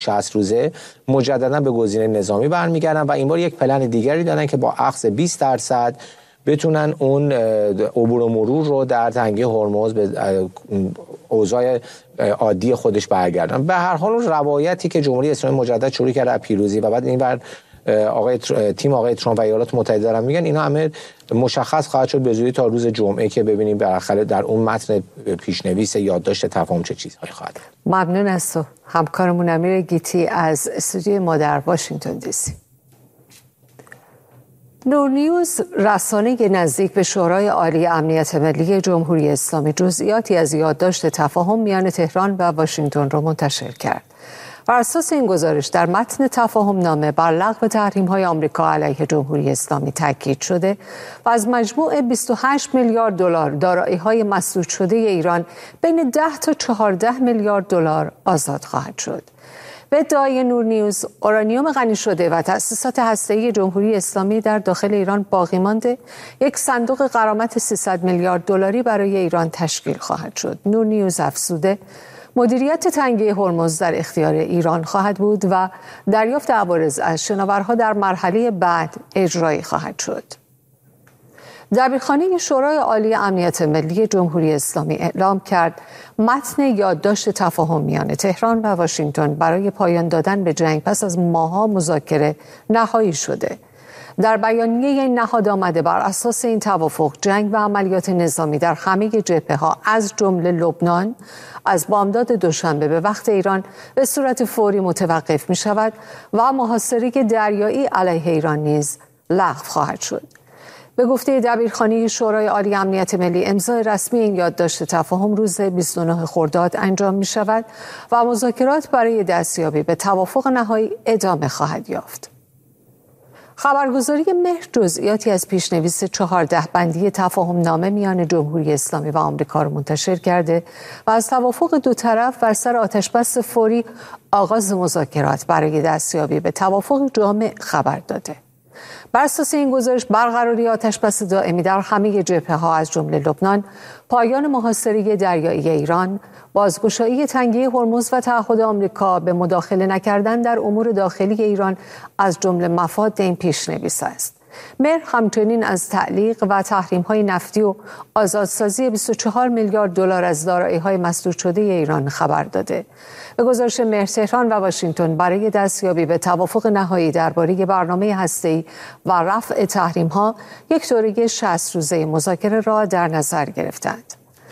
60 روزه مجددا به گزینه نظامی برمیگردن و این بار یک پلن دیگری دادن که با اخذ 20% بتونن اون عبور و مرور رو در تنگه هرمز به اوضاع عادی خودش برگردن. به هر حال روایتی که جمهوری اسلامی مجدد شروع کرده پیروزی و بعد این بر تیم آقای ترامپ و ایالات متحده دارن میگن، اینا همه مشخص خواهد شد به زودی تا روز جمعه که ببینیم بالاخره در اون متن پیشنویس یادداشت تفاهم چه چیزهایی خواهد. ممنون از تو همکارمون امیر گیتی از استودیوی ما در واشنگتن دی سی. نورنیوز رسانه نزدیک به شورای عالی امنیت ملی جمهوری اسلامی جزئیاتی از یادداشت تفاهم میان تهران و واشنگتن را منتشر کرد. بر اساس این گزارش در متن تفاهم نامه بر لغو تحریم‌های آمریکا علیه جمهوری اسلامی تاکید شده و از مجموع 28 میلیارد دلار دارایی‌های مسدود شده ایران بین 10 تا 14 میلیارد دلار آزاد خواهد شد. به ادعای نورنیوز، اورانیوم غنی شده و تأسیسات هسته‌ای جمهوری اسلامی در داخل ایران باقی مانده یک صندوق غرامت 300 میلیارد دلاری برای ایران تشکیل خواهد شد. نورنیوز افزوده مدیریت تنگه هرمز در اختیار ایران خواهد بود و دریافت عوارض از شناورها در مرحله بعد اجرایی خواهد شد. دبیرخانه شورای عالی امنیت ملی جمهوری اسلامی اعلام کرد متن یادداشت تفاهم میان تهران و واشنگتن برای پایان دادن به جنگ پس از ماه‌ها مذاکره نهایی شده. در بیانیه این نهاد آمده بر اساس این توافق جنگ و عملیات نظامی در همه جبهه‌ها از جمله لبنان از بامداد دوشنبه به وقت ایران به صورت فوری متوقف می شود و محاصره دریایی علیه ایران نیز لغو خواهد شد. به گفته دبیرخانه شورای عالی امنیت ملی امضای رسمی این یادداشت تفاهم روز 29 خرداد انجام می شود و مذاکرات برای دستیابی به توافق نهایی ادامه خواهد یافت. خبرگزاری مهر جزئیاتی از پیشنویس 14 بندی تفاهم نامه میان جمهوری اسلامی و آمریکا را منتشر کرده و از توافق دو طرف بر سر آتشبس فوری آغاز مذاکرات برای دستیابی به توافق جامع خبر داده. بر اساس این گزارش برقراری آتشبس دائمی در همه جبهه‌ها از جمله لبنان، پایان محاصره دریایی ایران، بازگشایی تنگه هرمز و تعهد آمریکا به مداخله نکردن در امور داخلی ایران از جمله مفاد این پیشنویس است. مهر همچنین از تعلیق و تحریم‌های نفتی و آزادسازی 24 میلیارد دلار از دارایی‌های مسدود شده ایران خبر داده. به گزارش مهر، تهران و واشنگتن برای دستیابی به توافق نهایی درباره برنامه هسته‌ای و رفع تحریم‌ها یک دوره 60 روزه مذاکره را در نظر گرفتند.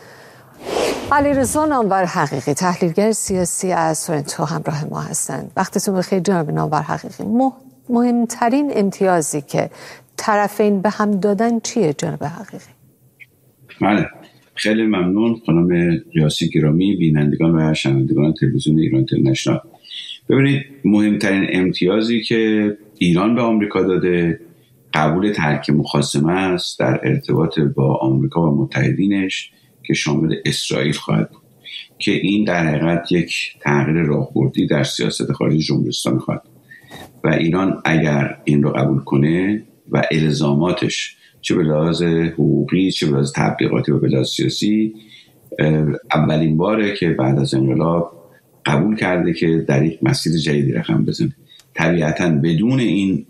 علیرضا نامور حقیقی، تحلیلگر سیاسی از تورنتو همراه ما هستند. وقتتون بخیر جناب نامور حقیقی. مهمترین امتیازی که طرفین به هم دادن چیه جناب حقیقی؟ بله، خیلی ممنون خانم ریاسی گرامی، بینندگان و شنوندگان تلویزیون ایران اینترنشنال. ببینید، مهمترین امتیازی که ایران به آمریکا داده قبول ترک مخاصمه است در ارتباط با آمریکا و متحدینش که شامل اسرائیل خواهد بود که این در حقیقت یک تغییر راهبردی در سیاست خارجی جمهوری اسلامی خواهد و ایران اگر این رو قبول کنه و الزاماتش چه به لحاظ حقوقی چه به لحاظ تبلیغاتی و به لحاظ سیاسی اولین باره که بعد از انقلاب قبول کرده که در یک مسیر جدیدی رقم بزنه. طبیعتاً بدون این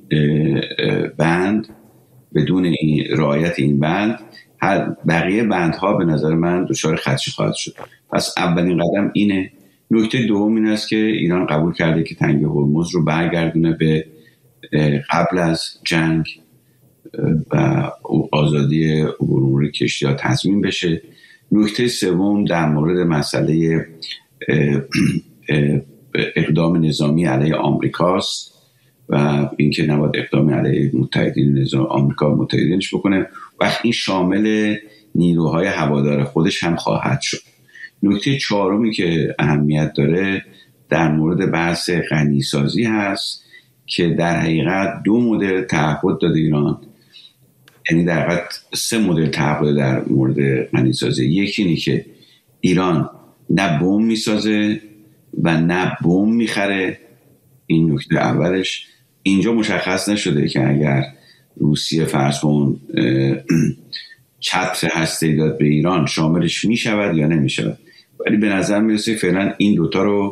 بند، بدون این رعایت این بند، هر بقیه بندها به نظر من دچار خدشه خواهد شد. پس اولین قدم اینه. نکته دوم این است که ایران قبول کرده که تنگه هرمز رو برگردونه به قبل از جنگ و آزادی عبور کشتی‌ها تضمین بشه. نکته سوم در مورد مسئله اقدام نظامی علیه آمریکاست و اینکه نباید اقدام علیه متحدین نظام آمریکا و متحدینش بکنه، وقتی این شامل نیروهای هوادار خودش هم خواهد شد. نکته چهارمی که اهمیت داره در مورد بحث غنیسازی هست که در حقیقت دو مدل تعهد داده ایران، یعنی در حقیقت سه مدل تعهد در مورد غنیسازی. یکی اینه که ایران نه بم میسازه و نه بم میخره. این نکته اولش. اینجا مشخص نشده که اگر روسیه فرض کن چتر هسته‌ای داد به ایران شاملش میشود یا نمیشود، ولی به نظر میرسه فعلا این دوتا رو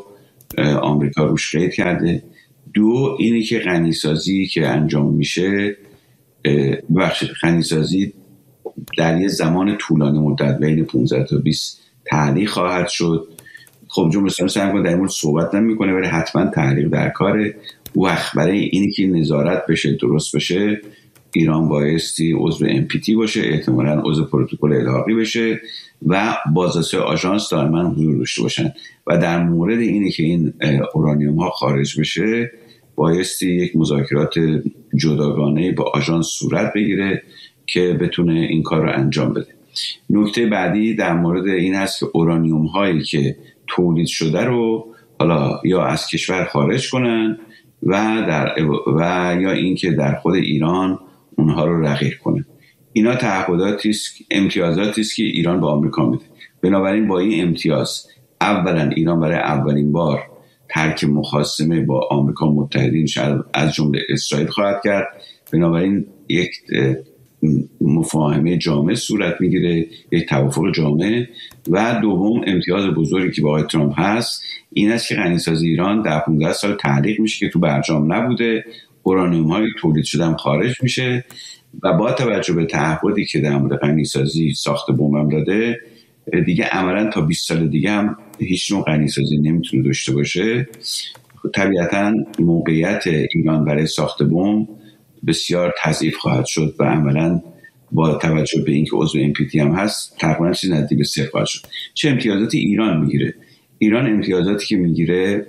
آمریکا روش قید کرده. دو اینی که غنیسازی که انجام میشه، غنیسازی در یه زمان طولانی مدت بین 15 تا 20 تعلیق خواهد شد. خب جمهوری اسلامی سعی می‌کنه در این مورد صحبت نمی‌کنه، ولی حتما تعلیق در کاره. وقت برای اینی که نظارت بشه، درست بشه، ایران بایستی عضو NPT باشه، احتمالاً عضو پروتکل الحاقی بشه و بازرسی آژانس دائما حضور داشته باشن. و در مورد اینی که این اورانیوم ها خارج بشه، بایستی یک مذاکرات جداگانه با آژانس صورت بگیره که بتونه این کار رو انجام بده. نکته بعدی در مورد این هست که اورانیوم هایی که تولید شده رو حالا یا از کشور خارج کنن و یا اینکه در خود ایران اونها رو رقیق کنن. اینا تعهداتی است، امتیازاتی است که ایران به آمریکا میده. بنابراین با این امتیاز اولا ایران برای اولین بار ترک مخاصمه با آمریکا متحدین از جمله اسرائیل خواهد کرد. بنابراین یک مفاهمه جامع صورت میگیره، یک توافق جامع. و دوم امتیاز بزرگی که با آقای ترامپ هست این است که غنیسازی ایران در 15 سال تعلیق میشه که تو برجام نبوده، اورانیوم های تولید شده هم خارج میشه و با توجه به تعهدی که در مورد غنیسازی ساخت بمب داده، دیگه عملا تا 20 سال دیگه هم هیچ نوع غنیسازی نمیتونه داشته باشه. طبیعتا موقعیت ایران برای ساخت بمب بسیار تضعیف خواهد شد و عملا با توجه به اینکه عضو NPT هم هست تقریبا چیز نزدیک به 0 خواهد شد. چه امتیازاتی ایران میگیره؟ ایران امتیازاتی که میگیره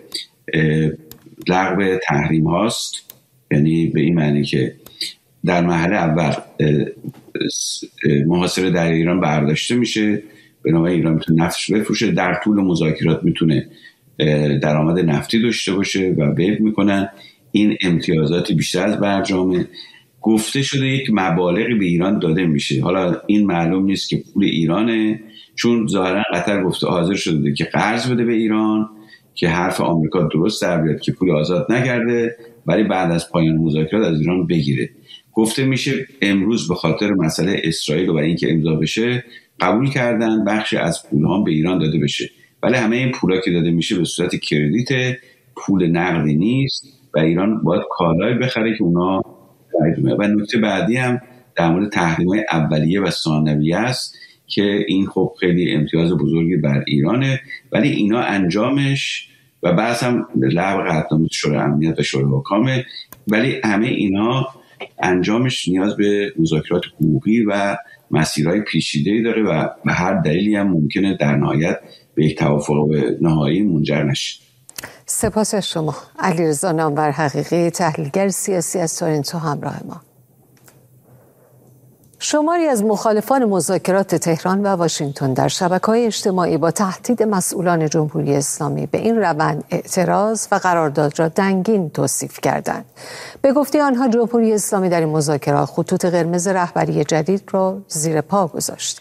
لغو تحریم هاست، یعنی به این معنی که در مرحله اول محاصره در ایران برداشته میشه، بنابراین ایران میتونه نفتش بفروشه، در طول مذاکرات میتونه درآمد نفتی داشته باشه و بیع میکنن. این امتیازات بیشتر از برجامه. گفته شده یک مبالغی به ایران داده میشه، حالا این معلوم نیست که پول ایرانه، چون ظاهرا قطر گفته حاضر شده که قرض بده به ایران که حرف آمریکا درست در بیاد که پول آزاد نگرده، ولی بعد از پایان مذاکرات از ایران بگیره. گفته میشه امروز به خاطر مسئله اسرائیل و برای اینکه امضا بشه قبول کردن بخشی از پول‌ها به ایران داده بشه، ولی همه این پولا که داده میشه به صورت کردیت، پول نقدی نیست و ایران باید کالای بخره که اونا خریدونه. و نکته بعدی هم در مورد تحریم‌های اولیه و ثانویه است که این خب خیلی امتیاز بزرگی بر ایرانه، ولی اینا انجامش و بعض هم لغو قطعنامه شورای امنیت و شورای حکامه، ولی همه اینا انجامش نیاز به مذاکرات حقوقی و مسیرهای پیچیده‌ای داره و به هر دلیلی هم ممکنه در نهایت به یک توافق نهایی منجر نشه. سپاس از شما. علیرضا نامور حقیقی، تحلیلگر سیاسی از تورنتو همراه ما. شماری از مخالفان مذاکرات تهران و واشنگتن در شبکه‌های اجتماعی با تهدید مسئولان جمهوری اسلامی به این روند اعتراض و قرارداد را دنگین توصیف کردند. به گفته آنها جمهوری اسلامی در این مذاکرات خطوط قرمز رهبری جدید را زیر پا گذاشت.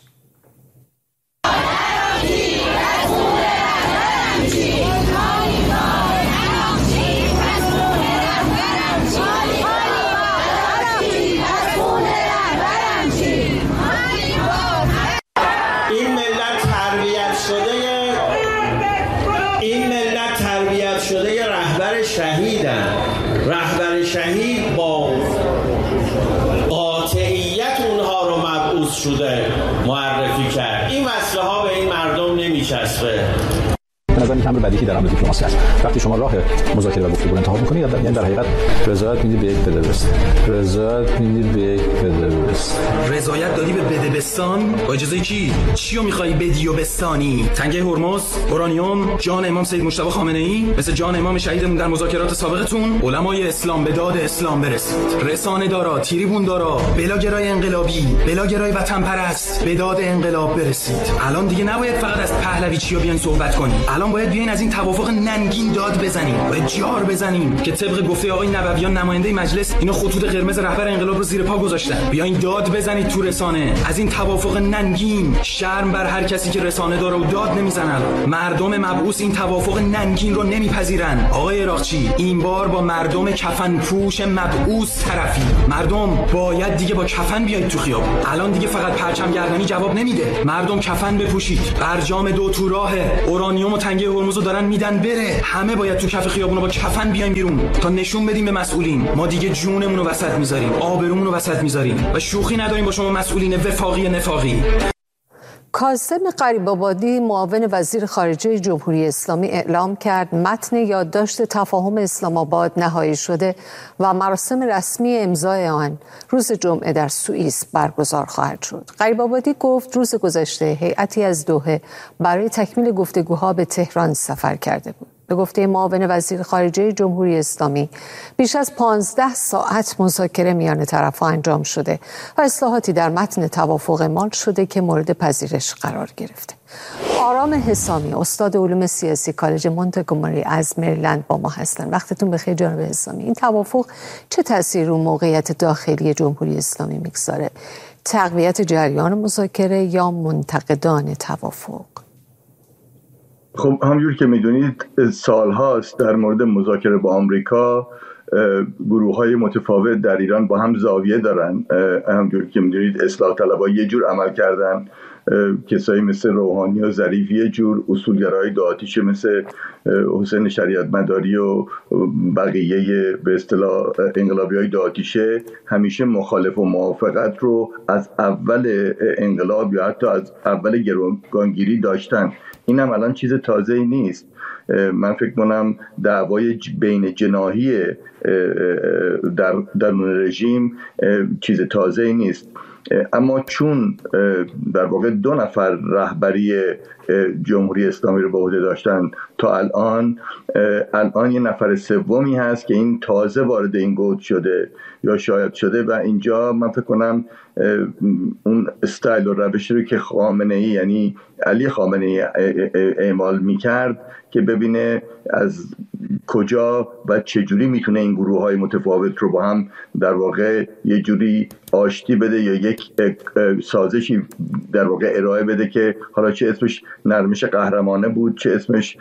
رهبر شهید با قاطعیت اونها رو مبعوث شده معرفی کرد. این مسئله ها به این مردم نمیچسبه. به نظر میاد بدیهی در عمل دیپلماسی است. وقتی شما راه مذاکره و گفتگو رو انتخاب می‌کنید، یعنی در حقیقت رضایت میدید به یک بدبست. رضایت میدید به یک بدبست. رضایت دادی به بدبستان؟ با اجازه کی؟ چیو می‌خوای بدی و بستانی؟ تنگه هرمز، اورانیوم، جان امام سید مجتبی خامنه‌ای، مثل جان امام شهیدمون در مذاکرات سابقتون، علمای اسلام به داد اسلام برسید. رسانه دارا، تریبون دارا، بلاگرای انقلابی، بلاگرای وطن پرست به داد انقلاب برسید. الان دیگه نباید فقط از پهلوی چیا بیان صحبت کنیم. الان باید بیاین از این توافق ننگین داد بزنیم، باید جار بزنیم که طبق گفته آقای نبویان نماینده مجلس اینا خطوط قرمز رهبر انقلاب رو زیر پا گذاشتن. بیاین داد بزنید تو رسانه از این توافق ننگین. شرم بر هر کسی که رسانه داره و داد نمیزنن. مردم مبعوث این توافق ننگین رو نمیپذیرن. آقای عراقچی این بار با مردم کفن پوش مبعوث طرفی. مردم باید دیگه با کفن بیاید تو خیابون. الان دیگه فقط پرچم گردنی جواب نمیده. مردم کفن بپوشید. برجام دو تو راه. اورانیوم و تنگه هرمزو دارن میدن بره. همه باید تو کف خیابونا با کفن بیایم بیرون تا نشون بدیم به مسئولین ما دیگه جونمون رو وسط میذاریم، آبرومون رو وسط میذاریم و شوخی نداریم با شما مسئولین وفاقی نفاقی. کاظم غریب‌آبادی معاون وزیر خارجه جمهوری اسلامی اعلام کرد متن یادداشت تفاهم اسلام آباد نهایی شده و مراسم رسمی امضای آن روز جمعه در سوئیس برگزار خواهد شد. غریب‌آبادی گفت روز گذشته هیئتی از دوحه برای تکمیل گفتگوها به تهران سفر کرده بود. به گفته معاون وزیر خارجه جمهوری اسلامی بیش از 15 ساعت مذاکره میان طرف‌ها انجام شده و اصلاحاتی در متن توافق اعمال شده که مورد پذیرش قرار گرفته. آرام حسامی استاد علوم سیاسی کالج مونتگومری از مریلند با ما هستند. وقتتون بخیر جناب حسامی. این توافق چه تأثیری رو موقعیت داخلی جمهوری اسلامی میگذاره؟ تقویت جریان مذاکره یا منتقدان توافق؟ خب همونجور که میدونید سالهاست در مورد مذاکره با آمریکا گروه‌های متفاوت در ایران با هم زاویه دارن. همونجور که میدونید اصلاح طلبها یه جور عمل کردن، کسایی مثل روحانی و ظریف یه جور، اصولگرای دو آتیشه مثل حسین شریعت مداری و بقیه به اصطلاح انقلابیای دو آتیشه همیشه مخالف و موافقت رو از اول انقلاب یا حتی از اول گروگانگیری داشتن. این هم الان چیز تازه‌ای نیست. من فکر کنم دعوای بین جناحی در رژیم چیز تازه‌ای نیست، اما چون در واقع 2 نفر رهبری جمهوری اسلامی رو به عهده داشتن تا الان یه نفر سومی هست که این تازه وارد این گود شده یا شاید شده و اینجا من فکر کنم اون استایل و روشی رو که خامنه‌ای یعنی علی خامنه‌ای اعمال میکرد که ببینه از کجا و چجوری میتونه این گروه‌های متفاوت رو با هم در واقع یه جوری آشتی بده یا یک سازشی در واقع ارائه بده که حالا چه اسمش نرمش قهرمانه بود، چه اسمش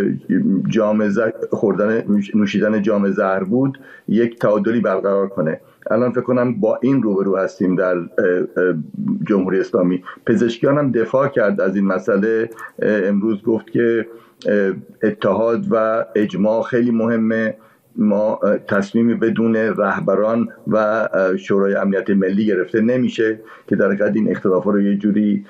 نوشیدن جام زهر بود، یک تعادلی برقرار کنه. الان فکر کنم با این روبرو هستیم در جمهوری اسلامی. پزشکیان هم دفاع کرد از این مسئله، امروز گفت که اتحاد و اجماع خیلی مهمه، ما تصمیمی بدون رهبران و شورای امنیت ملی گرفته نمیشه که در حقیقت این اختلافا رو یه جوری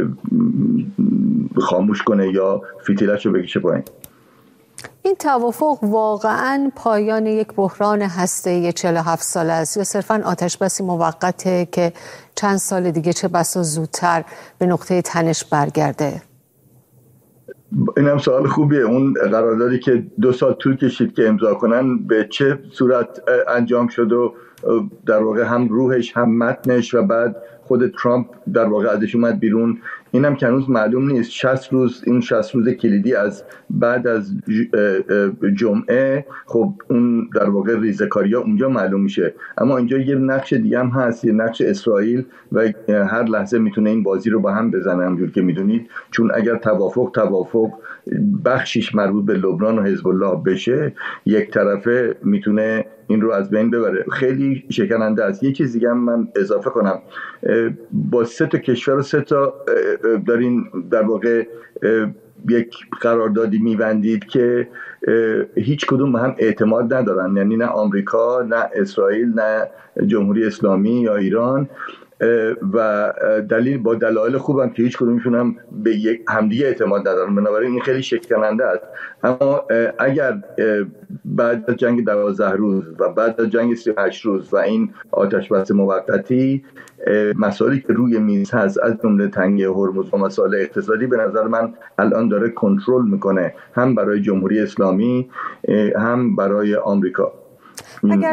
خاموش کنه یا فتیلش رو بکشه پایین. این توافق واقعاً پایان یک بحران هسته‌ای 47 ساله است یا صرفاً آتشبسی موقته که چند سال دیگه چه بسا زودتر به نقطه تنش برگرده؟ این هم سوال خوبیه. اون قراردادی که 2 سال طول کشید که امضا کنن به چه صورت انجام شد و در واقع هم روحش هم متنش و بعد خود ترامپ در واقع ازش اومد بیرون، اینم که هنوز معلوم نیست. 60 روز این 60 روز کلیدی از بعد از جمعه، خب اون در واقع ریزکاری‌ها اونجا معلوم میشه. اما اینجا یه نقش دیگه هم هست، یه نقش اسرائیل و هر لحظه میتونه این بازی رو با هم بزنه همونجور که میدونید، چون اگر توافق بخشیش مربوط به لبنان و حزب الله بشه، یک طرفه میتونه این رو از بین ببره. خیلی شکننده است. یه چیز دیگه هم من اضافه کنم، با 3 کشور و 3 دارین در واقع یک قراردادی میبندید که هیچ کدوم به هم اعتماد ندارن، یعنی نه آمریکا، نه اسرائیل، نه جمهوری اسلامی یا ایران، و با دلایل خوبم که هیچ کدومشون هم به یک همدیگه اعتماد ندارن. بنابراین این خیلی شکننده است. اما اگر بعد از جنگ 12 روز و بعد از جنگ 38 روز و این آتش بس موقتی مسائلی که روی میز هست از جمله تنگی هرمز و مسائل اقتصادی به نظر من الان داره کنترل میکنه، هم برای جمهوری اسلامی هم برای آمریکا. اگر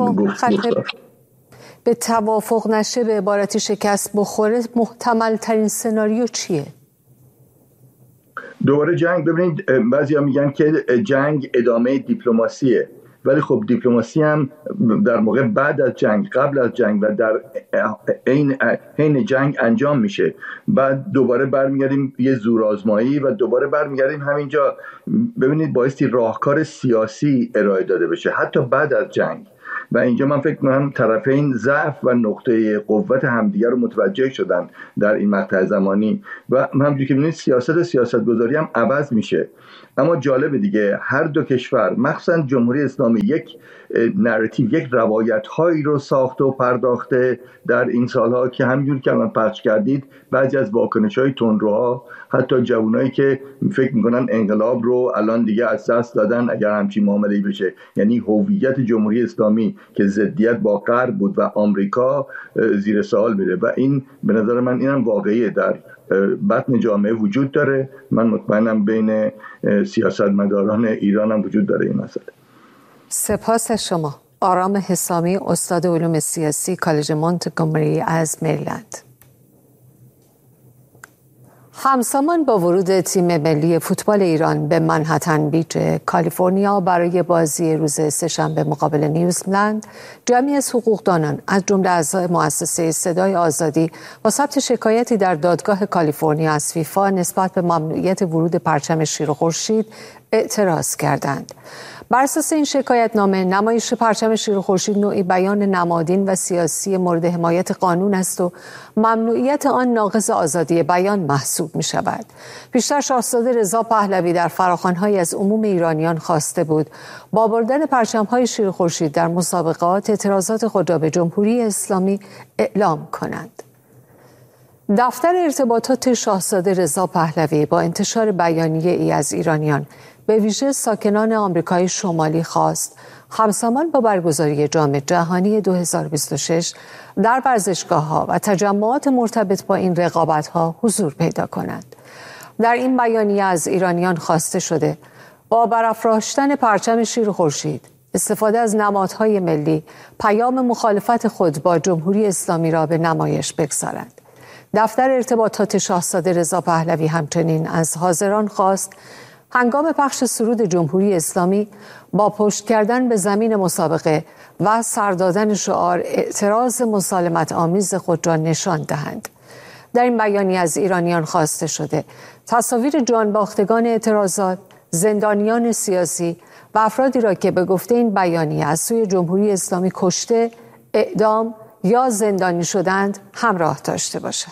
به توافق نشه، به عبارتی شکست بخوره، محتمل ترین سناریو چیه؟ دوباره جنگ. ببینید بعضیا میگن که جنگ ادامه دیپلماسیه، ولی خب دیپلماسی هم در موقع بعد از جنگ، قبل از جنگ و در حین جنگ انجام میشه. بعد دوباره برمیگردیم یه زورآزمایی و دوباره برمیگردیم همینجا. ببینید بایستی راهکار سیاسی ارائه داده بشه حتی بعد از جنگ، و اینجا من فکر می‌کنم طرفین ضعف و نقطه قوت همدیگر رو متوجه شدن در این مقطع زمانی و همونجوری که می‌بینید سیاستگذاری هم عوض میشه. اما جالب دیگه هر دو کشور مخصوصا جمهوری اسلامی یک نراتیو، یک روایت هایی رو ساخته و پرداخته در این سالها که همینجور که الان پخش کردید بعضی از واکنش های تندروها، حتی جوانایی که فکر میکنن انقلاب رو الان دیگه از دست دادن اگر همچین معامله‌ای بشه، یعنی هویت جمهوری اسلامی که ضدیت با غرب بود و آمریکا زیر سوال میره و این به نظر من اینم واقعیه در بطن جامعه وجود داره. من مطمئنم بین سیاستمداران ایران هم وجود داره این مسئله. سپاس شما. آرام حسامی، استاد علوم سیاسی، کالج مونتگومری از مریلند. همزمان با ورود تیم ملی فوتبال ایران به منهتن بیچ کالیفرنیا برای بازی روز سه‌شنبه مقابل نیوزلند، جمعی از حقوقدانان از جمله اعضای مؤسسه صدای آزادی با ثبت شکایتی در دادگاه کالیفرنیا از فیفا نسبت به ممنوعیت ورود پرچم شیر و خورشید اعتراض کردند. بر اساس این شکایتنامه، نمایش پرچم شیر و خورشید نوعی بیان نمادین و سیاسی مورد حمایت قانون است و ممنوعیت آن ناقض آزادی بیان محسوب می شود. پیشتر شاهزاده رضا پهلوی در فراخوان‌هایی از عموم ایرانیان خواسته بود با بردن پرچم‌های شیر و خورشید در مسابقات اعتراضات خود را به جمهوری اسلامی اعلام کنند. دفتر ارتباطات شاهزاده رضا پهلوی با انتشار بیانیه ای از ایرانیان به ویژه ساکنان آمریکای شمالی خواست همزمان با برگزاری جام جهانی 2026 در ورزشگاه‌ها و تجمعات مرتبط با این رقابت‌ها حضور پیدا کنند. در این بیانیه از ایرانیان خواسته شده با برافراشتن پرچم شیر و خورشید، استفاده از نمادهای ملی، پیام مخالفت خود با جمهوری اسلامی را به نمایش بگذارند. دفتر ارتباطات شاهزاده رضا پهلوی همچنین از حاضران خواست هنگام پخش سرود جمهوری اسلامی با پشت کردن به زمین مسابقه و سر دادن شعار اعتراض مسالمت آمیز خود را نشان دهند. در این بیانیه از ایرانیان خواسته شده تصاویر جانباختگان اعتراضات، زندانیان سیاسی و افرادی را که به گفته این بیانیه از سوی جمهوری اسلامی کشته، اعدام یا زندانی شدند همراه داشته باشد.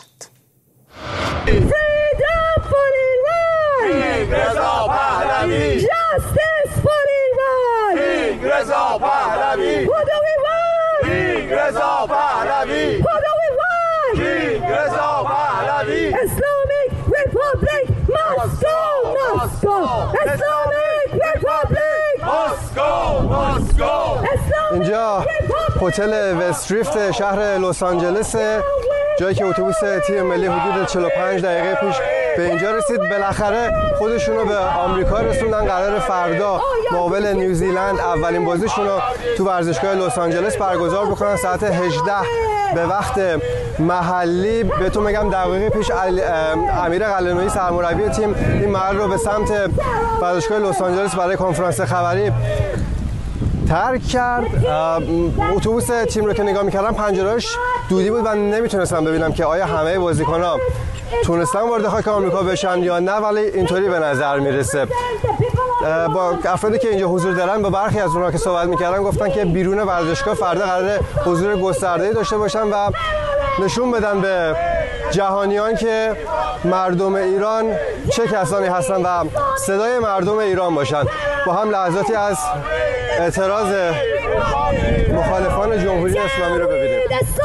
رضا پهلوی Justice for Iran King رضا پهلوی Who do we want King رضا پهلوی Who do we want King رضا پهلوی Islamic Republic must go Islamic Republic must go اینجا هتل وستریفت شهر لس آنجلس، جایی که اتوبوس تیم ملی حدود 45 دقیقه پیش به اینجا رسید. بالاخره خودشون رو به آمریکا رسوندن. قرار فردا مقابل نیوزیلند اولین بازیشون رو تو ورزشگاه لس آنجلس برگزار بکنن ساعت 18 به وقت محلی. بهتون میگم دقیقه پیش امیر قلعه‌نویی سرمربی تیم این محل رو به سمت ورزشگاه لس آنجلس برای کنفرانس خبری ترک کرد. اتوبوس تیم رو که نگاه می‌کردم پنجره‌اش دودی بود و نمیتونستم ببینم که آیا همه بازیکن‌ها تونستن وارد خاک آمریکا بشن یا نه، ولی اینطوری به نظر میرسه. با افرادی که اینجا حضور دارن با برخی از اونها که صحبت می‌کردن گفتن که بیرون ورزشگاه فردا قراره حضور گسترده‌ای داشته باشن و نشون بدن به جهانیان که مردم ایران چه کسانی هستن و صدای مردم ایران باشن. با هم لحظاتی از اعتراض مخالفان جمهوری اسلامی رو ببینیم.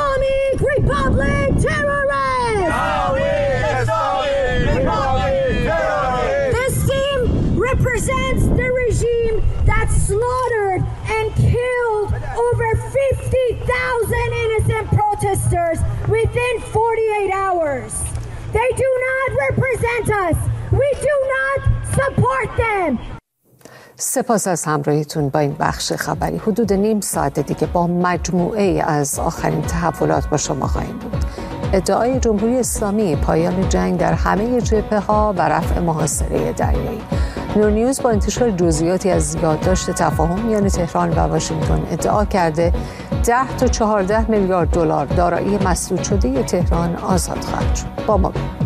This team represents the regime that slaughtered and killed over 50,000 innocent protesters within 48 hours. They do not represent us. We do not support them. سپاس از همراهیتون با این بخش خبری. حدود نیم ساعت دیگه با مجموعه از آخرین تحولات با شما خواهیم بود. ادعای جمهوری اسلامی پایان جنگ در همه جبهه‌ها و رفع محاصره دریایی. نورنیوز با انتشار جزئیاتی از یادداشت تفاهم میان تهران و واشنگتن ادعا کرده 10 تا 14 میلیارد دلار دارایی مسدود شده تهران آزاد خواهد شد. با ما